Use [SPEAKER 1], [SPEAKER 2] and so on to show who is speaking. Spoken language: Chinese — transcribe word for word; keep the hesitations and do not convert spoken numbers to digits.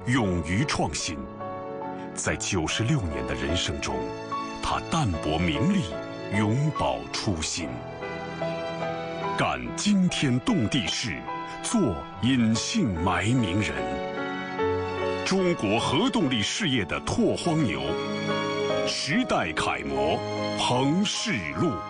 [SPEAKER 1] 勇于创新。在九十六年的人生中，他淡泊名利，永葆初心，干惊天动地事，做隐姓埋名人。中国核动力事业的拓荒牛，时代楷模彭世禄。